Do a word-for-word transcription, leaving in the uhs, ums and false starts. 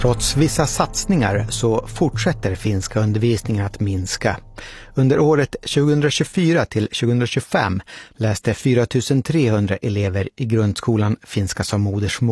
Trots vissa satsningar så fortsätter finska undervisningen att minska. Under året tjugohundratjugofyra till tjugohundratjugofem läste fyra tusen trehundra elever i grundskolan finska som modersmål.